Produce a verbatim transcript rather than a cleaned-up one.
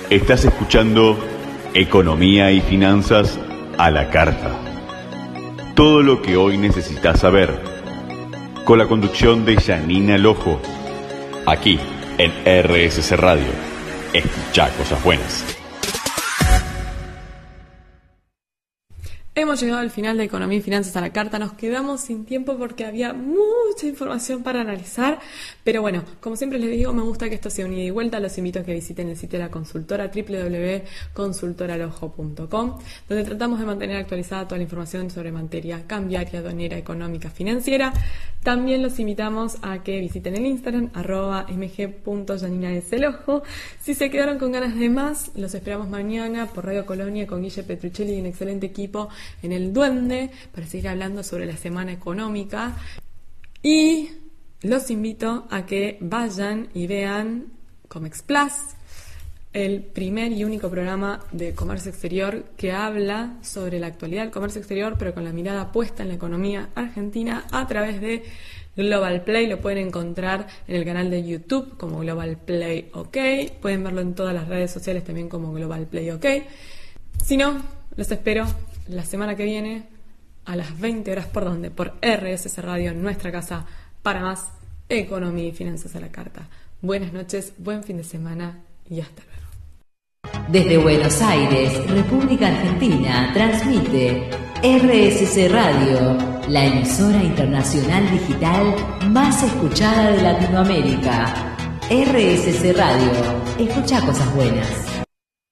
Estás escuchando Economía y Finanzas a la Carta. Todo lo que hoy necesitas saber. Con la conducción de Janina Lojo. Aquí en R S C Radio. Escuchá cosas buenas. Hemos llegado al final de Economía y Finanzas a la Carta. Nos quedamos sin tiempo porque había mucha información para analizar. Pero bueno, como siempre les digo, me gusta que esto sea un ida y vuelta. Los invito a que visiten el sitio de la consultora doble u doble u doble u punto consultoralojo punto com, donde tratamos de mantener actualizada toda la información sobre materia cambiaria, aduanera, económica, financiera. También los invitamos a que visiten el Instagram, arroba mg.janinadeselojo. Si se quedaron con ganas de más, los esperamos mañana por Radio Colonia con Guille Petruccelli y un excelente equipo en El Duende para seguir hablando sobre la semana económica. Y los invito a que vayan y vean Comex Plus, el primer y único programa de comercio exterior que habla sobre la actualidad del comercio exterior, pero con la mirada puesta en la economía argentina a través de Global Play. Lo pueden encontrar en el canal de YouTube como Global Play OK. Pueden verlo en todas las redes sociales también como Global Play OK. Si no, los espero la semana que viene a las veinte horas. ¿Por dónde? Por R S C Radio, nuestra casa, para más Economía y Finanzas a la Carta. Buenas noches, buen fin de semana y hasta luego. Desde Buenos Aires, República Argentina, transmite R S C Radio, la emisora internacional digital más escuchada de Latinoamérica. R S C Radio, escucha cosas buenas.